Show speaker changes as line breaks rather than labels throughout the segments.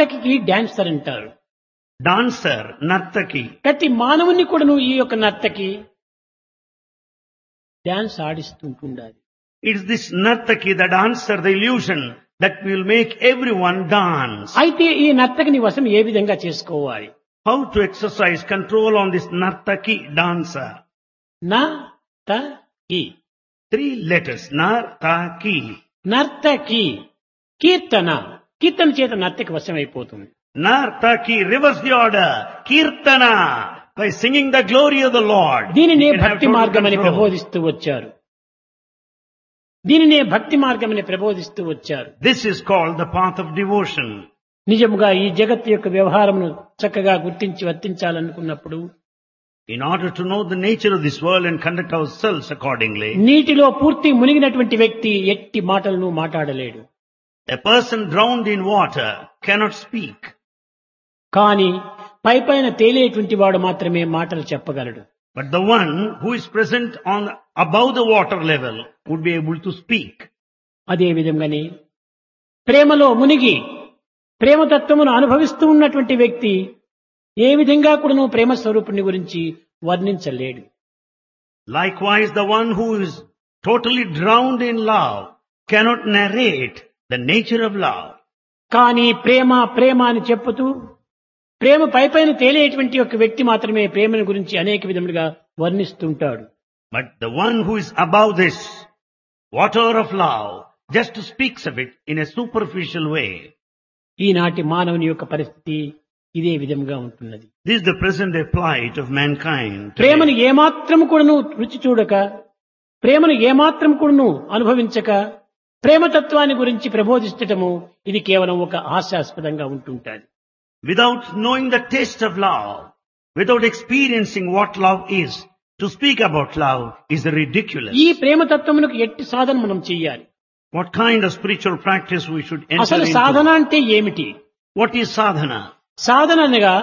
నర్తకి dancer అంటారు.
Dancer, Nartaki.
ప్రతి మానవుని కూడాను ఈ యొక్క నర్తకి dance ఆడిస్తుంటుండాలి.
It's this Nartaki, the dancer, the illusion that will make everyone dance.
అయితే ఈ నర్తకిని వశం ఏ విధంగా చేసుకోవాలి?
How to exercise control on this Nartaki dancer?
నర్తకి
3 letters. Nartaki.
నర్తకి కీర్తన, కీర్తన చేత నర్తకి వశమైపోతుంది.
Nartaki, reverse the order. Kirtana, by singing the glory of the Lord.
దీనినే
You can have
భక్తి
total
మార్గం అని
control.
ప్రబోధిస్తూ వచ్చారు. దీనినే భక్తి మార్గం అని ప్రబోధిస్తూ వచ్చారు.
This is called the path of devotion.
నిజముగా ఈ జగత్తు యొక్క వ్యవహారమును చక్కగా గుర్తించి వర్తించాలనుకున్నప్పుడు
In order to know the nature of this world and conduct ourselves accordingly,
నీటిలో పూర్తి మునిగినటువంటి వ్యక్తి ఎట్టి మాటలను మాట్లాడలేడు.
a person drowned in water cannot speak.
కానీ పైపైన తేలేటువంటి వాడు మాత్రమే మాటలు చెప్పగలడు.
But the one who is present above the water level would be able to speak.
అదే విధంగానే ప్రేమలో మునిగి ప్రేమతత్వమును అనుభవిస్తూ ఉన్నటువంటి వ్యక్తి ఏ విధంగా కూడాను ప్రేమ స్వరూపుని గురించి వర్ణించలేడు.
Likewise, the one who is totally drowned in love cannot narrate the nature of love.
కానీ ప్రేమ ప్రేమ అని చెప్పుతూ ప్రేమ పైపైన తేలేటువంటి ఒక వ్యక్తి మాత్రమే ప్రేమను గురించి అనేక విధములుగా వర్ణిస్తుంటాడు.
But the one who is above this water of love just speaks of it in a superficial way.
ఈనాటి మానవుని యొక్క పరిస్థితి ఇదే విధంగా ఉంటున్నది.
This is the present day plight of mankind.
ప్రేమను ఏమాత్రం కూడాను రుచి చూడక, ప్రేమను ఏమాత్రం కూడాను అనుభవించక, ప్రేమతత్వాన్ని గురించి ప్రబోధించటము ఇది కేవలం ఒక హాస్యాస్పదంగా ఉంటుంటుంది.
Without knowing the taste of love, without experiencing what love is, to speak about love is ridiculous.
ఈ ప్రేమతత్వమునకు ఎట్టి సాధన మనం చెయ్యాలి?
What kind of spiritual practice we should enter
అసలు సాధన
into?
అంటే ఏమిటి?
What is sadhana?
సాధన అనగా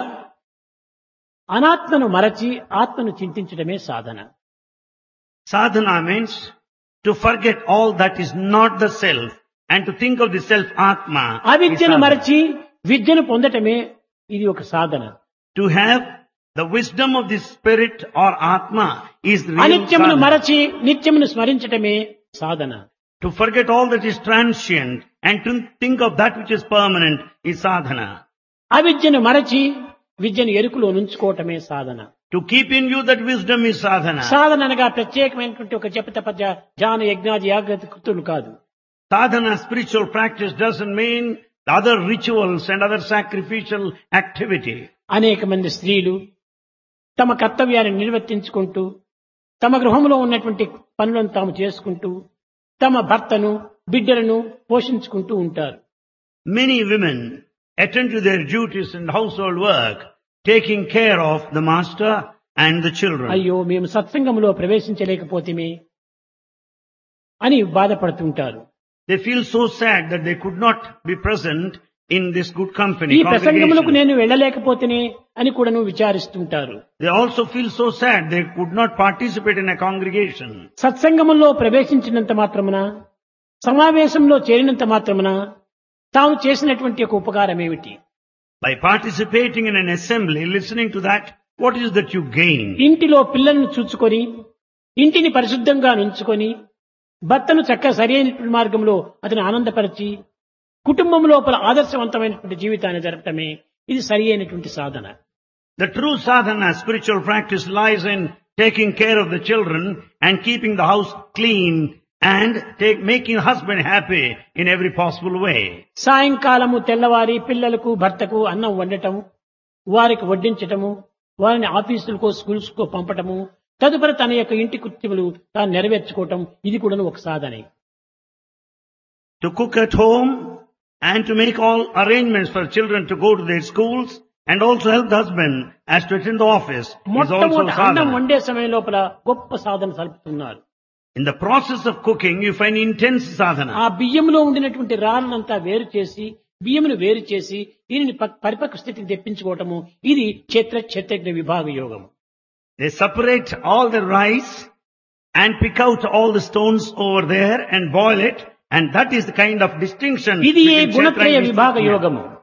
అనాత్మను మరచి ఆత్మను చింతించడమే సాధన.
Sadhana means to forget all that is not the self and to think of the self Atma. is
అవిద్యను
sadhana.
మరచి విద్యను పొందటమే ఇది ఒక సాధన.
To have the wisdom of the spirit or Atma is real
అనిత్యమును
sadhana.
మరచి నిత్యమును స్మరించటమే సాధన.
To forget all that is transient and to think of that which is permanent is sadhana.
అవిద్యను మరచి విద్యను ఎరుకులో నుంచుకోవటమే సాధన.
To keep in you that wisdom is sadhana.
సాధన అనగా ప్రత్యేకమైనటువంటి ఒక జపతప ధ్యాన యజ్ఞాది యాగతి కృతులు కాదు.
Sadhana, spiritual practice, doesn't mean other rituals and other sacrificial activity.
అనేక మంది స్త్రీలు తమ కర్తవ్యాన్ని నిర్వర్తించుకుంటూ తమ గృహంలో ఉన్నటువంటి పనులను తాము చేసుకుంటూ తమ భర్తను బిడ్డలను పోషించుకుంటూ ఉంటారు.
Many women attend to their duties and household work, taking care of the master and the children.
అయ్యో మేము సత్సంగంలో ప్రవేశించలేకపోతేమే అని బాధపడుతుంటారు.
They feel so sad that they could not be present in this good company.
ఈ ప్రసంగములకు
Congregation.
నేను వెళ్ళలేకపోతేనే అని కూడాను విచారిస్తుంటారు.
They also feel so sad they could not participate in a congregation.
సత్సంగములో ప్రవేశించినంత మాత్రమున సమావేశంలో చేరినంత మాత్రమున తాము చేసినటువంటి ఒక ఉపకారం ఏమిటి?
By participating in an assembly, listening to that, what is that you gain?
ఇంటిలో పిల్లలను చూచుకొని ఇంటిని పరిశుద్ధంగా నుంచుకొని భర్తను చక్కగా సరైనటువంటి మార్గంలో అతను ఆనందపరిచి కుటుంబం లోపల ఆదర్శవంతమైనటువంటి జీవితాన్ని జరపటమే ఇది సరి అయినటువంటి సాధన.
The true sadhana, spiritual practice, lies in taking care of the children and keeping the house clean and making husband happy in every possible way.
సాయంకాలము తెల్లవారి పిల్లలకు భర్తకు అన్నం వండటం, వారికి వడ్డించటము, వారిని ఆఫీసులకు స్కూల్స్ కు పంపటము, తదుపరి తన యొక్క ఇంటి కృత్యములు తాను నెరవేర్చుకోవటం ఇది కూడా ఒక సాధనే.
To cook at home and to make all arrangements for children to go to their schools and also help the husband as to attend the office is also
మొట్టమొదటి అన్నం
sadhana.
వండే సమయం లోపల గొప్ప సాధన సలుపుతున్నారు.
In the process of cooking, you find intense sadhana.
ఆ బియ్యంలో ఉండినటువంటి రాళ్ళనంతా వేరు చేసి బియ్యమును వేరు చేసి దీనిని పరిపక్వ స్థితికి తెప్పించుకోవటము ఇది క్షేత్రజ్ఞ విభాగ యోగము.
They separate all the rice and pick out all the stones over there and boil it, and that is the kind of distinction
ఇది ఏ
between
గుణత్రయ
kshetra and
విభాగ
vishnu.
యోగము.